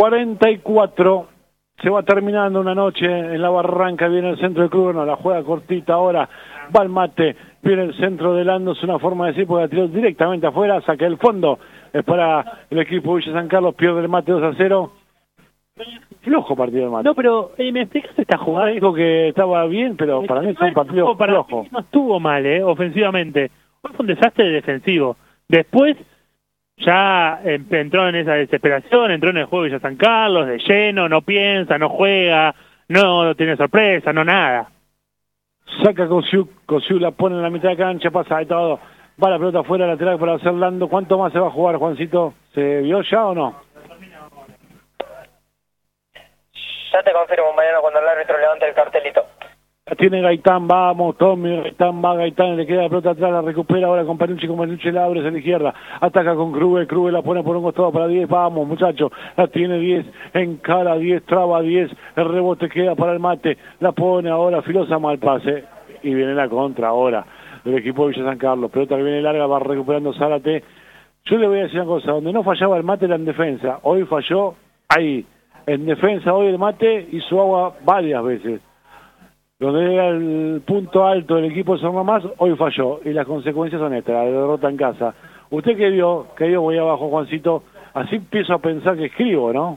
44. Se va terminando una noche en la Barranca, viene el centro del club, bueno, la juega cortita ahora, va al mate, viene el centro de Lando, es una forma de decir, porque la tiró directamente afuera, saca el fondo, es para el equipo Villa San Carlos, pierde el mate 2-0. Flojo partido del mate. No, pero ¿me explicas esta jugada? Dijo que estaba bien, pero para mí es un partido flojo. No estuvo mal, ofensivamente. Fue un desastre defensivo. Después ya entró en esa desesperación, entró en el juego de Villa San Carlos, de lleno, no piensa, no juega, no tiene sorpresa, no nada. Saca Cosiu la pone en la mitad de la cancha, pasa de todo, va la pelota afuera, lateral para hacer Lando. ¿Cuánto más se va a jugar, Juancito? ¿Se vio ya o no? Ya te confirmo, Mariano, cuando el árbitro levante el cartelito. Tiene Gaitán, vamos, Tommy, Gaitán, le queda la pelota atrás, la recupera ahora con Panucci la abre hacia la izquierda, ataca con Krube la pone por un costado para 10, vamos muchachos, la tiene 10, encara 10, traba 10, el rebote queda para el mate, la pone ahora Filosa, mal pase, y viene la contra ahora del equipo de Villa San Carlos, pelota que viene larga, va recuperando Zárate. Yo le voy a decir una cosa, donde no fallaba el mate era en defensa, hoy falló ahí, en defensa hoy el mate hizo agua varias veces. Donde era el punto alto del equipo de San Mamás, hoy falló. Y las consecuencias son estas, la derrota en casa. ¿Usted qué vio? Que yo voy abajo, Juancito. Así empiezo a pensar que escribo, ¿no?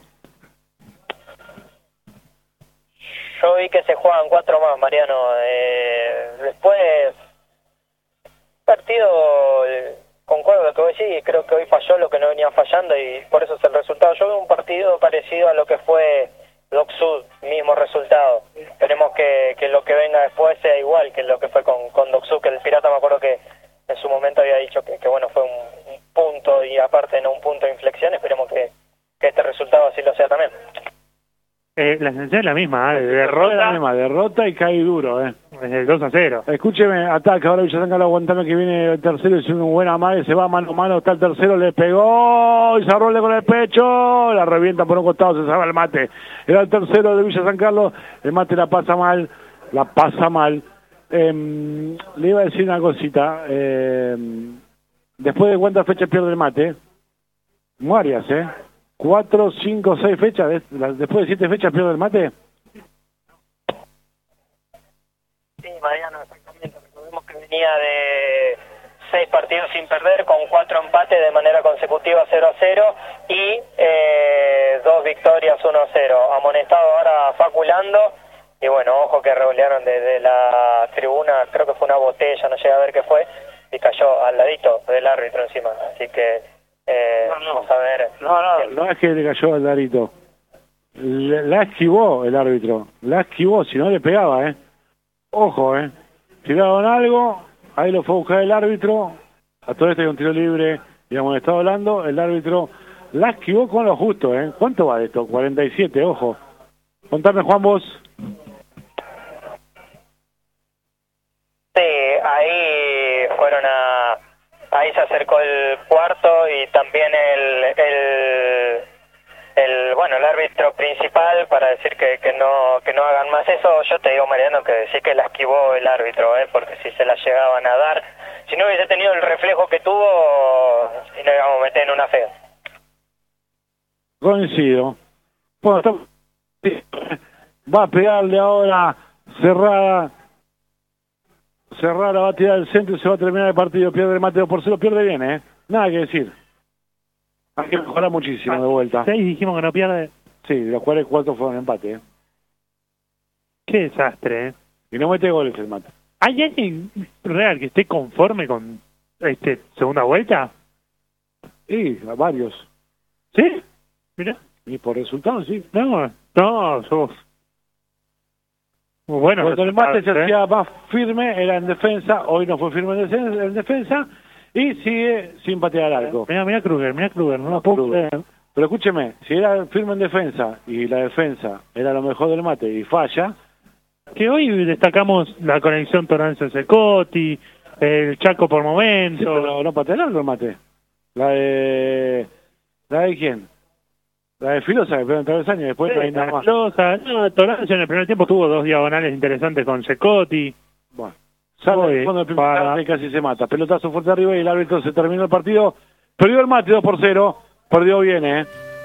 Yo vi que se juegan 4 más, Mariano. Después, partido, concuerdo con lo que vos decís, creo que hoy falló lo que no venía fallando y por eso es el resultado. Yo veo un partido parecido a lo que fue Doc Sud, mismo resultado. Esperemos que lo que venga después sea igual que lo que fue con Doc Sud, que el Pirata me acuerdo que en su momento había dicho que bueno, fue un punto y aparte no un punto de inflexión. Esperemos que este resultado así lo sea también. La sensación es la misma, derrota y cae duro, Es el 2-0. Escúcheme, ataca ahora Villa San Carlos, aguantame que viene el tercero, es una buena madre, se va mano a mano, está el tercero, le pegó, y se arrolla con el pecho, la revienta por un costado, se salva el mate. Era el tercero de Villa San Carlos, el mate la pasa mal. Le iba a decir una cosita, después de cuántas fechas pierde el mate, varias, 4, 5, 6 fechas, después de 7 fechas pierde el mate. Sí, Mariano, exactamente. Recordemos que venía de 6 partidos sin perder, con 4 empates de manera consecutiva 0-0 y 2 victorias 1-0. Amonestado ahora Faculando y bueno, ojo que revolearon desde la tribuna, creo que fue una botella, no llegué a ver qué fue, y cayó al ladito del árbitro encima, así que vamos a ver. No es que le cayó al ladito, la esquivó el árbitro, si no le pegaba, ojo, tiraron algo, ahí lo fue a buscar el árbitro, a todo esto hay un tiro libre, digamos, estaba hablando, el árbitro la esquivó con lo justo, ¿cuánto va de esto? 47, ojo. Contame, Juan, vos. Sí, ahí fueron ahí se acercó el cuarto y también el árbitro principal para decir que no hagan más eso. Yo te digo, Mariano, que sí que la esquivó el árbitro, porque si se la llegaban a dar, si no hubiese tenido el reflejo que tuvo, y nos íbamos a meter en una fea. Coincido. Bueno, va a pegarle ahora cerrada, va a tirar el centro y se va a terminar el partido. Pierde el mate 2-0, pierde bien, nada que decir. Hay que mejorar muchísimo de vuelta. 6 dijimos que no pierde. Sí, de los cuales 4 fueron empate. Qué desastre, Y no mete goles el mate. ¿Hay alguien real que esté conforme con segunda vuelta? Sí, varios. ¿Sí? Mira. Y por resultados, sí. No, sos muy bueno. Cuando el mate se hacía más firme, era en defensa. Hoy no fue firme en defensa. Y sigue sin patear al arco. Mira Kruger, no lo puedo creer. Pero escúcheme, si era firme en defensa y la defensa era lo mejor del mate y falla... Que hoy destacamos la conexión Toranzo-Secoti, el Chaco por momentos... Sí, pero no patea el arco el mate. ¿La de quién? La de Filosa, que pegó en travesaño, después no hay nada más. Toranzo en el primer tiempo tuvo 2 diagonales interesantes con Secoti. Bueno, sale del fondo del primer y casi se mata. Pelotazo fuerte arriba y el árbitro se terminó el partido. Perdió el mate 2-0. Perdió bien,